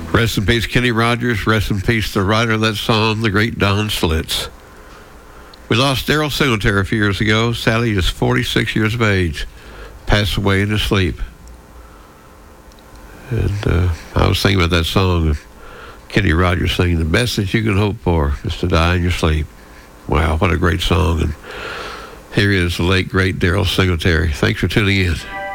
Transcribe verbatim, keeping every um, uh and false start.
Rest in peace, Kenny Rogers. Rest in peace, the writer of that song, the great Don Slitz. We lost Daryl Singletary a few years ago. Sadly, just forty-six years of age. Passed away in his sleep. And uh, I was thinking about that song of Kenny Rogers singing, "The best that you can hope for is to die in your sleep." Wow, what a great song. And here is the late, great Daryl Singletary. Thanks for tuning in.